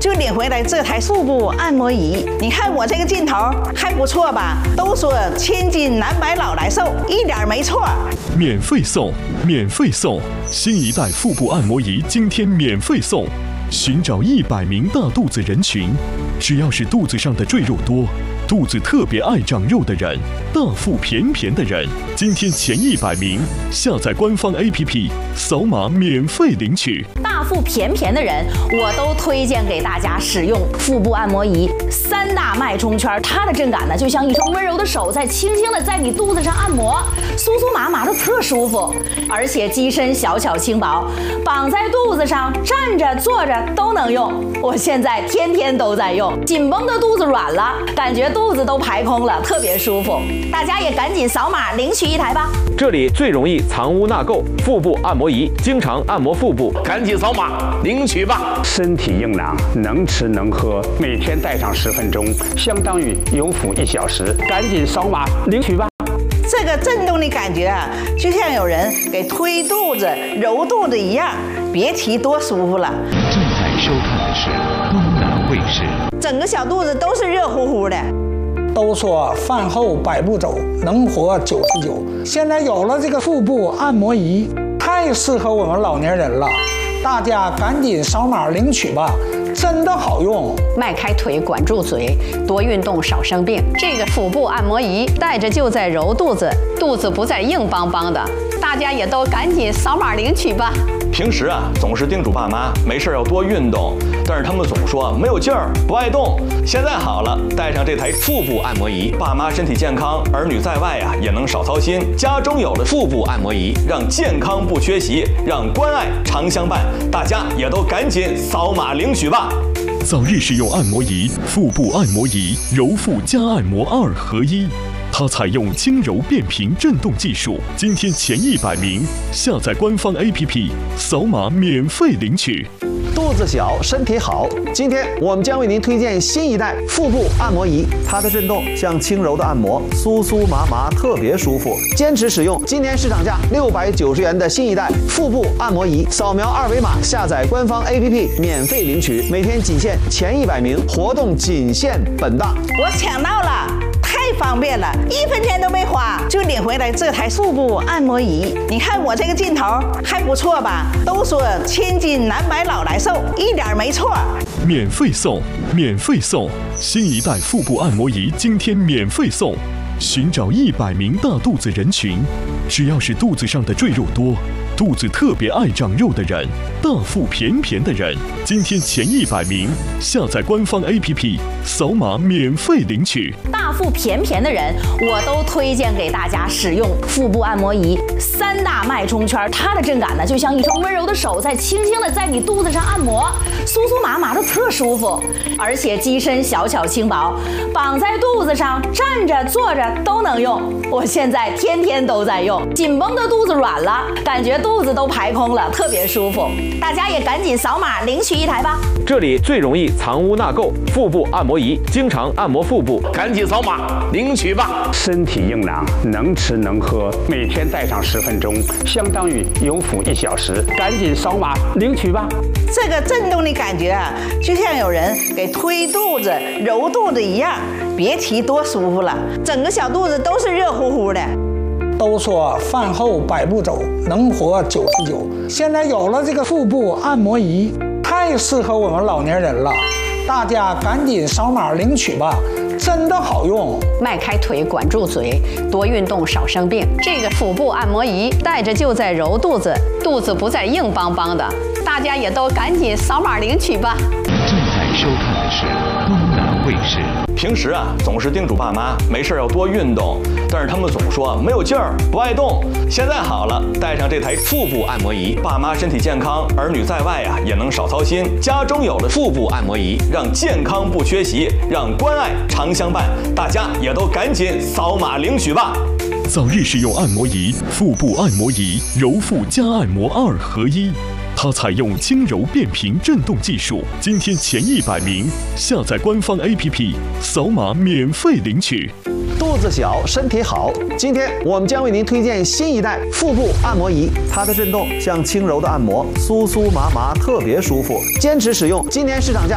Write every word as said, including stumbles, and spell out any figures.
就领回来这台腹部按摩仪。你看我这个劲头还不错吧？都说千金难买老来瘦，一点没错。 免费送，免费送，新一代腹部按摩仪今天免费送。寻找一百名大肚子人群，只要是肚子上的赘肉多，肚子特别爱长肉的人，大腹便便的人，今天前一百名下载官方 A P P， 扫码免费领取。 大腹便便的人，我都推荐给大家使用腹部按摩仪。三大脉冲圈，它的震感呢，就像一双温柔的手在轻轻的在你肚子上按摩，酥酥麻麻的特舒服。而且机身小巧轻薄，绑在肚子上，站着坐着都能用。我现在天天都在用，紧绷的肚子软了，感觉肚子都排空了，特别舒服。大家也赶紧扫码领取一台吧。 这里最容易藏污纳垢，腹部按摩仪，经常按摩腹部，赶紧扫码领取吧。 身体硬朗，能吃能喝，每天戴上十分钟，相当于有腹一小时，赶紧扫码领取吧。 这个震动的感觉啊，就像有人给推肚子、揉肚子一样，别提多舒服了。 正在收看的是东南卫视， 整个小肚子都是热乎乎的。 都说饭后百步走，能活九十九。现在有了这个腹部按摩仪，太适合我们老年人了，大家赶紧扫码领取吧。真的好用， 迈开腿，管住嘴，多运动，少生病。这个腹部按摩仪带着就在揉肚子，肚子不再硬邦邦的。大家也都赶紧扫码领取吧。 平时啊，总是叮嘱爸妈没事要多运动，但是他们总说没有劲儿，不爱动。现在好了，带上这台腹部按摩仪，爸妈身体健康，儿女在外啊也能少操心。家中有了腹部按摩仪，让健康不缺席，让关爱常相伴。大家也都赶紧扫码领取吧。 早日使用按摩仪，腹部按摩仪，揉腹加按摩二合一。它采用轻柔变频振动技术，今天前一百名下载官方 A P P， 扫码免费领取。 肚子小，身体好。今天我们将为您推荐新一代腹部按摩仪，它的震动像轻柔的按摩，酥酥麻麻，特别舒服。坚持使用，今年市场价六百九十元的新一代腹部按摩仪，扫描二维码下载官方 A P P 免费领取，每天仅限前一百名，活动仅限本档。 我抢到了，太方便了，一分钱都没花就领回来这台腹部按摩仪。你看我这个劲头还不错吧？都说千金难买老来瘦，一点没错。 免费送，免费送，新一代腹部按摩仪今天免费送。寻找一百名大肚子人群，只要是肚子上的赘肉多，肚子特别爱长肉的人，大腹便便的人，今天前一百名下载官方 A P P， 扫码免费领取。 大腹便便的人，我都推荐给大家使用腹部按摩仪。三大脉冲圈，它的震感呢，就像一双温柔的手在轻轻的在你肚子上按摩，酥酥麻麻的特舒服。而且机身小巧轻薄，绑在肚子上，站着坐着都能用。我现在天天都在用，紧绷的肚子软了，感觉肚子都排空了，特别舒服。大家也赶紧扫码领取一台吧。 这里最容易藏污纳垢，腹部按摩仪，经常按摩腹部，赶紧扫码领取吧。 身体硬朗，能吃能喝，每天戴上十分钟，相当于有腹一小时，赶紧扫码领取吧。 这个震动的感觉啊，就像有人给推肚子、揉肚子一样，别提多舒服了。整个小肚子都是热乎乎的。 都说饭后百步走，能活九十九。现在有了这个腹部按摩仪，太适合我们老年人了，大家赶紧扫码领取吧。真的好用， 迈开腿，管住嘴，多运动，少生病。这个腹部按摩仪带着就在揉肚子，肚子不再硬邦邦的。大家也都赶紧扫码领取吧。 正在收看的是东南卫视。 平时啊，总是叮嘱爸妈没事要多运动，但是他们总说没有劲儿，不爱动。现在好了，带上这台腹部按摩仪，爸妈身体健康，儿女在外啊也能少操心。家中有了腹部按摩仪，让健康不缺席，让关爱常相伴。大家也都赶紧扫码领取吧。 早日使用按摩仪，腹部按摩仪，揉腹加按摩二合一。它采用轻柔变频振动技术，今天前一百名下载官方 A P P， 扫码免费领取。 肚子小，身体好。今天我们将为您推荐新一代腹部按摩仪，它的震动像轻柔的按摩，酥酥麻麻，特别舒服。坚持使用，今年市场价